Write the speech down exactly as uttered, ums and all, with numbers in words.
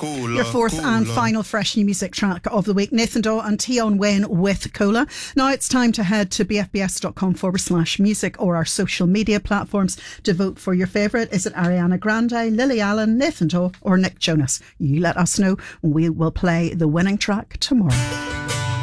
Cool. Your fourth cool. and final fresh new music track of the week, Nathan Dawe and Tion Wayne with Cola. Now it's time to head to bfbs.com forward slash music or our social media platforms to vote for your favourite. Is it Ariana Grande, Lily Allen, Nathan Dawe or Nick Jonas? You let us know. We will play the winning track tomorrow.